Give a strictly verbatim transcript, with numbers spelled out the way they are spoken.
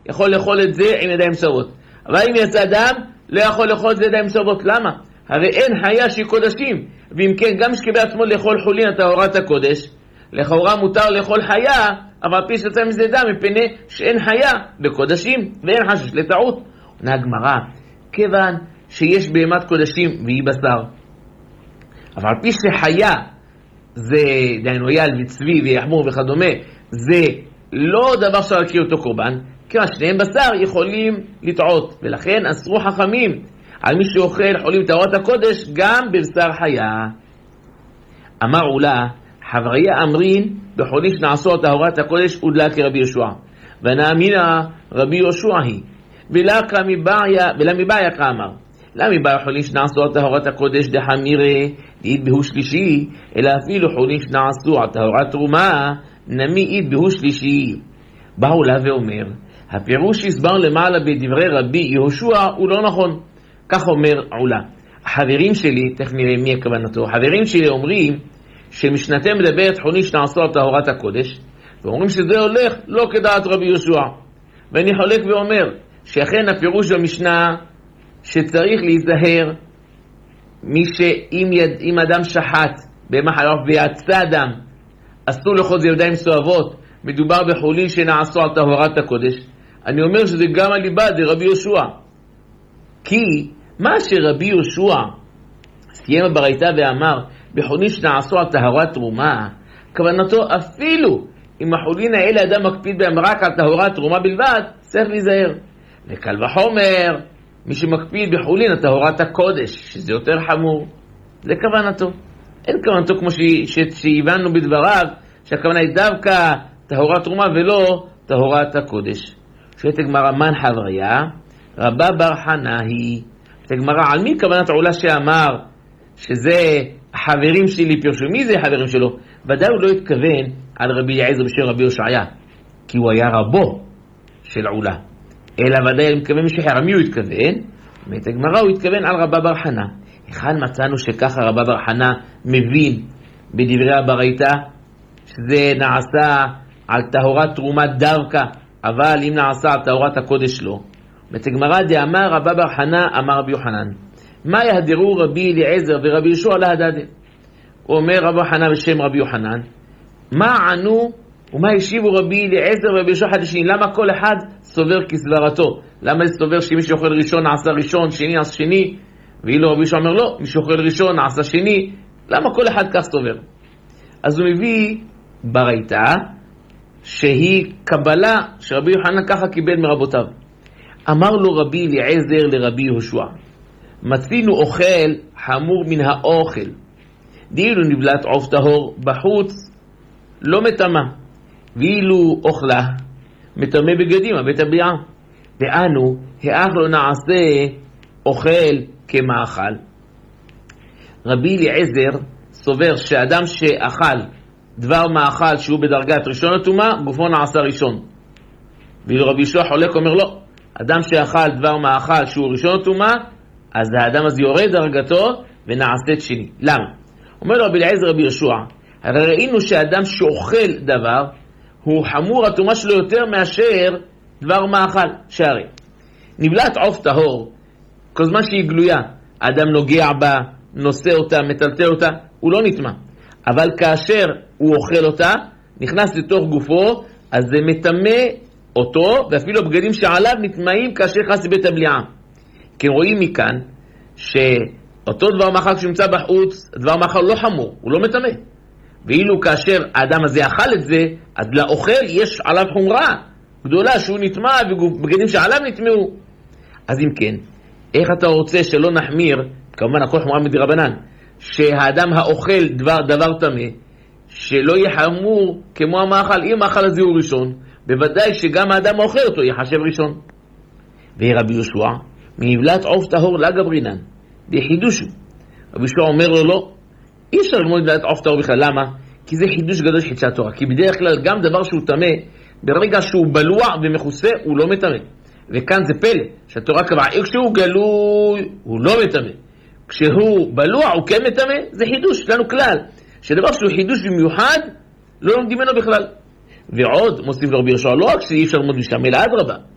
יכול לאכול את זה עם ידיים צהובות. אבל אם יצא דם, לא יכול לאכול את זה ידיים צהובות. למה? הרי אין חיה שהיא קודשים. ואם כן, גם שקיבל עצמו לאכול חולין טהרת הקודש, לכאורה מותר לאכול חיה, אבל פי שיצא מזה דם, מפני שאין חיה בקודשים, ואין חשש לטעות. עונה הגמרא, כיוון שיש בהמת קודשים והיא בשר, אבל פי שחיה, זה דיינו יל וצבי ויחמור וכדומה, זה לא דבר שרקי אותו קורבן, כיוון שניהם בשר יכולים לטעות, ולכן אסרו חכמים על מי שאוכל חולים טהרת הקודש גם בבשר חיה. אמר עולה, חבריה אמרין בחולים שנעשו טהרת הקודש הודלה כרבי יהושע, ונאמינה רבי יהושע היא, ולקה מבעיה, ולמבעיה כאמר, למה מבעיה חולים שנעשו טהרת הקודש דחמירה דאית בהו שלישי, אלא אפילו חולים שנעשו טהרת תרומה נמי אית בהו שלישי. בא עולה ואומר, הפירוש שהסבר למעלה בדברי רבי יהושע הוא לא נכון. כך אומר עולה, החברים שלי, תכף נראה מי הכוונתו, החברים שלי אומרים שמשנתם מדברת חולים שנעשו טהרת הקודש, ואומרים שזה הולך לא כדעת רבי יהושע, ואני חולק ואומר שאכן הפירוש במשנה שצריך להיזהר מי שאם יד, אם אדם שחט בהמה חיה ויצא דם, אסור לאכול זה ידיים סואבות, מדובר בחולין שנעשו על טהרת הקודש. אני אומר שזה גם הליבה דרבי יהושע, כי מה שרבי יהושע סיים ברייתא ואמר בחולין שנעשו על טהרת תרומה, כוונתו אפילו אם החולין האלה אדם מקפיד בהם רק על טהרת תרומה בלבד, צריך להיזהר. לקל וחומר מי שמקפיד בחולין על טהרת הקודש, שזה יותר חמור, זה כוונתו. אין כוונתו כמו שהבנו בדבריו שהכוונה היא דווקא טהרת תרומה ולא טהרת הקודש. שואלת הגמרא, מן חבריה? רבא בר חנא היא. שואלת הגמרא, על מי כוונת עולה שאמר שזה החברים שלי פירשו? מי זה החברים שלו? ודאי הוא לא התכוון על רבי אליעזר בשם רבי הושעיה, כי הוא היה רבו של עולה, אלא ודאי הוא מתכוון משחר. מי הוא התכוון? אומרת הגמרא, הוא התכוון על רבא בר חנא. אחד מצאנו שככה רבא בר חנא מבין בדברי הברייתא שזה נעשה על טהרת תרומה דווקא, אבל אם נעשה על טהרת הקודש לא. אומרת הגמרא, דאמר רבא בר חנא אמר רבי יוחנן, מה יהדרו רבי אליעזר ורבי יהושע להדדה? הוא אומר רבא חנא בשם רבי יוחנן, מה ענו ומה השיבו רבי אליעזר ורבי יהושע חדשים? למה כל אחד סובר כסברתו? למה זה סובר שמי שאוכל ראשון נעשה ראשון, שני נעשה שני, ואילו רבי יהושע אומר לא, מי שאוכל ראשון נעשה שני? למה כל אחד כך סובר? אז הוא מביא ברייתא שהיא קבלה שרבי יוחנן ככה קיבל מרבותיו. אמר לו רבי אליעזר לרבי יהושע, מצאנו אוכל חמור מן האוכל, דאילו נבלת עוף טהור בחוץ לא מטמא, ואילו אוכלה מטמא בגדים הבית הבליעה, ואנו האח לא נעשה אוכל כמאכל. רבי אליעזר סובר שאדם שאכל דבר מאכל שהוא בדרגת ראשון הטומאה, גופו נעשה ראשון. ואילו רבי יהושע חולק אומר לא, אדם שאכל דבר מאכל שהוא ראשון הטומאה, אז האדם הזה יורד דרגתו ונעשית שני. למה? אומר לו רבי אליעזר רבי יהושע, הרי ראינו שאדם שאוכל דבר הוא חמור הטומאה שלו יותר מאשר דבר מאכל. שהרי נבלת עוף טהור, כל זמן שהיא גלויה, האדם נוגע בה, נושא אותה, מטלטל אותה, הוא לא נטמא. אבל כאשר הוא אוכל אותה, נכנס לתוך גופו, אז זה מטמא אותו, ואפילו הבגדים שעליו נטמאים כאשר נכנס לבית הבליעה. כי רואים מכאן שאותו דבר מאכל שנמצא בחוץ, דבר מאכל לא חמור, הוא לא מטמא. ואילו כאשר האדם הזה אכל את זה, אז לאוכל יש עליו חומרה גדולה שהוא נטמא, ובגדים שעליו נטמאו. אז אם כן, איך אתה רוצה שלא נחמיר, כמובן הכל חומרה מדרבנן, שהאדם האוכל דבר, דבר טמא, שלא יהיה חמור כמו המאכל? אם המאכל הזה הוא ראשון, בוודאי שגם האדם האוכל אותו יחשב ראשון. ורבי יהושע, מנבלת עוף טהור לה גברינן, בחידושו. רבי יהושע אומר לו לא, אי אפשר ללמוד נבלת עוף טהור בכלל. למה? כי זה חידוש גדול של חידושי התורה. כי בדרך כלל גם דבר שהוא טמא, ברגע שהוא בלוע ומכוסה, הוא לא מטמא. וכאן זה פלא, שהתורה קבעה, כשהוא גלוי, הוא לא מטמא. כשהוא בלוע, הוא כן מטמא. זה חידוש, יש לנו כלל, שדבר שהוא חידוש במיוחד, לא לומדים ממנו בכלל. ועוד, מוסיף לרבי יהושע, לא רק שאי אפשר ללמוד משם, אלא אדרבה,